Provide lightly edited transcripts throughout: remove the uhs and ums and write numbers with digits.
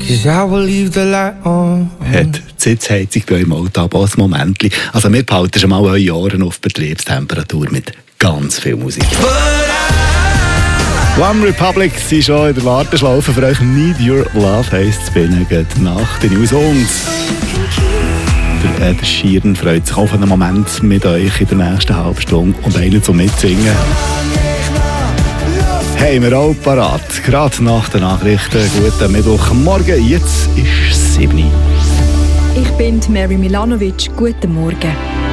'cause I will leave the light on. Hat die Sitzheizung bei eurem Auto aber auch ein Momentchen. Also wir behalten schon mal eure Ohren auf Betriebstemperatur mit ganz viel Musik. One Republic sind schon in der Warteschlaufe für euch. Need Your Love heisst es binnen nach den News. Und der Ed Sheeran freut sich auf einen Moment mit euch in der nächsten halben Stunde und einen zum Mitsingen. Haben wir auch parat. Gerade nach den Nachrichten. Guten Mittwochmorgen. Jetzt ist 7 Uhr. Ich bin Mary Milanovic. Guten Morgen.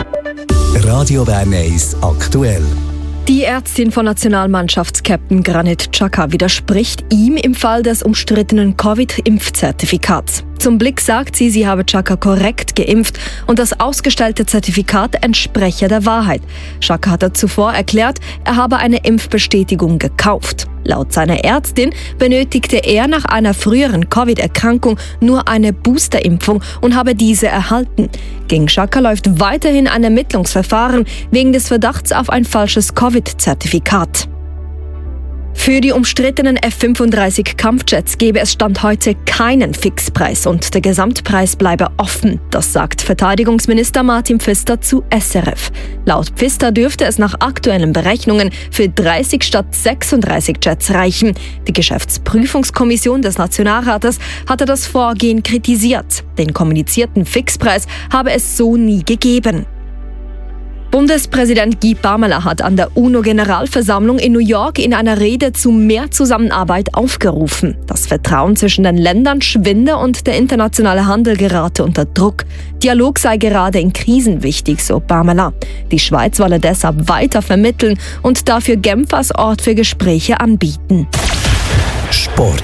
Radio Bern 1 aktuell. Die Ärztin von Nationalmannschaftskapitän Granit Xhaka widerspricht ihm im Fall des umstrittenen Covid-Impfzertifikats. Zum Blick sagt sie, sie habe Xhaka korrekt geimpft und das ausgestellte Zertifikat entspreche der Wahrheit. Xhaka hatte zuvor erklärt, er habe eine Impfbestätigung gekauft. Laut seiner Ärztin benötigte er nach einer früheren Covid-Erkrankung nur eine Boosterimpfung und habe diese erhalten. Gegen Xhaka läuft weiterhin ein Ermittlungsverfahren wegen des Verdachts auf ein falsches Covid-Zertifikat. Für die umstrittenen F-35 Kampfjets gebe es Stand heute keinen Fixpreis und der Gesamtpreis bleibe offen. Das sagt Verteidigungsminister Martin Pfister zu SRF. Laut Pfister dürfte es nach aktuellen Berechnungen für 30 statt 36 Jets reichen. Die Geschäftsprüfungskommission des Nationalrates hatte das Vorgehen kritisiert. Den kommunizierten Fixpreis habe es so nie gegeben. Bundespräsident Guy Parmelin hat an der UNO-Generalversammlung in New York in einer Rede zu mehr Zusammenarbeit aufgerufen. Das Vertrauen zwischen den Ländern schwinde und der internationale Handel gerate unter Druck. Dialog sei gerade in Krisen wichtig, so Parmelin. Die Schweiz wolle deshalb weiter vermitteln und dafür Genf als Ort für Gespräche anbieten. Sport.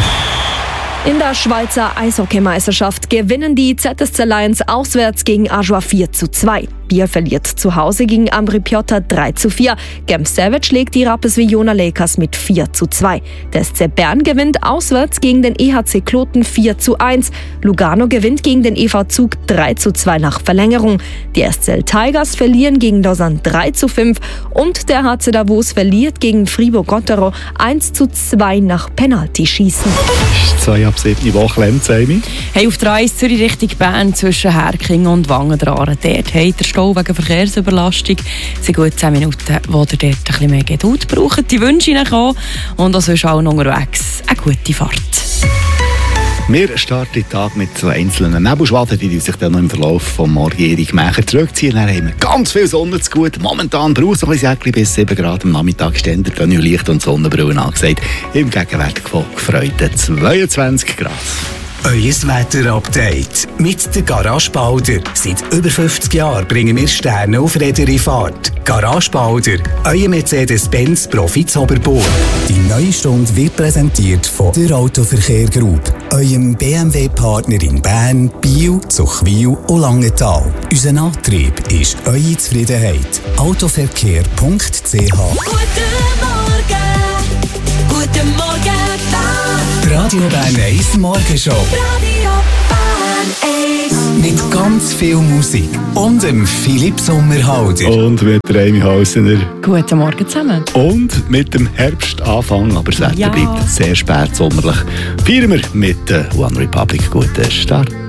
In der Schweizer Eishockeymeisterschaft gewinnen die ZSC Lions auswärts gegen Ajoie 4:2. Bier verliert zu Hause gegen Ambri Piotta 3:4. Genf Savage schlägt die Rapperswil-Jona Lakers mit 4:2. Der SC Bern gewinnt auswärts gegen den EHC Kloten 4:1. Lugano gewinnt gegen den EV Zug 3:2 nach Verlängerung. Die SCL Tigers verlieren gegen Lausanne 3:5 und der HC Davos verliert gegen Fribourg-Gotteron 1:2 nach Penaltyschießen. 2 ab 7 Woche Lenzheimi. Hey, auf der A1 Zürich Richtung Bern zwischen Herkingen und Wangendraren. Dort hat der Stau wegen Verkehrsüberlastung. Es sind gut 10 Minuten, wo ihr dort ein bisschen mehr Geduld braucht. Die wünsche ich euch auch. Und auch sonst auch unterwegs eine gute Fahrt. Wir starten den Tag mit so einzelnen Nebelschwaden, die sich dann noch im Verlauf des morgigen Mächer zurückziehen. Dann haben wir ganz viel Sonne zu gut. Momentan braucht es ein bisschen Säckchen bis 7 Grad. Am Nachmittag stehen der Licht und Sonnenbrille angesagt. Im Gegenwart von gefreuten 22 Grad. Euer Wetter-Update mit der Garage Balder. Seit über 50 Jahren bringen wir Sterne auf redere Fahrt. Garage Balder, euer Mercedes-Benz Profi Zoberburg. Die neue Stunde wird präsentiert von der Autoverkehr Group, eurem BMW-Partner in Bern, Biel, Zuchwil und Langenthal. Unser Antrieb ist eure Zufriedenheit. Autoverkehr.ch. Guten Morgen, Die Radio Bern 1 Morgenshow. Radio Bern 1. Mit ganz viel Musik und dem Philipp Sommerhalder. Und mit der Amy Hausener. Guten Morgen zusammen. Und mit dem Herbstanfang, aber das Wetter bleibt sehr spät sommerlich. Feiern wir mit One Republic. Guten Start.